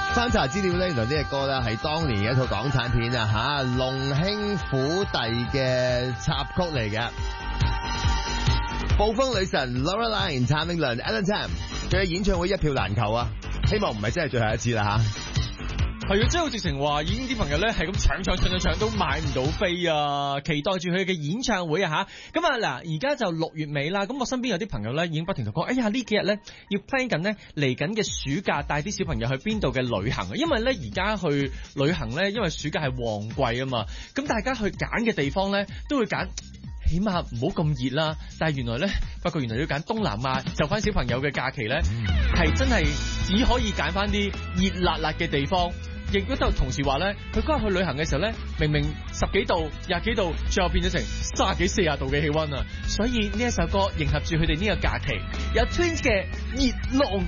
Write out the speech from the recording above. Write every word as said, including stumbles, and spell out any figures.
翻查資料咧，原來呢隻歌咧係當年嘅一套港產片啊吓，龍兄虎弟嘅插曲嚟嘅。暴風女神 Lorelei、譚詠麟、Alan Tam 佢嘅演唱會一票難求啊！希望唔係真係最後一次啦吓。 係啊，即係我直情話已經啲朋友咧係咁搶搶搶搶搶都買唔到飛啊！期待住佢嘅演唱會啊吓。咁啊嗱，而家就六月尾啦。咁我身邊有啲朋友咧已經不停同講，哎呀呢幾日咧要 plan 緊咧嚟緊嘅暑假帶啲小朋友去邊度嘅旅行啊！因為咧而家去旅行咧，因為暑假係旺季啊嘛。咁大家去揀嘅地方咧都會揀。起碼唔好咁熱啦，但係原來咧，發覺原來要揀東南亞，就翻小朋友嘅假期咧，係真係只可以揀翻啲熱辣辣嘅地方。亦都就同時話咧，佢嗰日去旅行嘅時候咧，明明十幾度、廿幾度，最後變咗成三十幾、四十度嘅氣温啊！所以呢一首歌迎合住佢哋呢個假期，有 Twins 嘅熱浪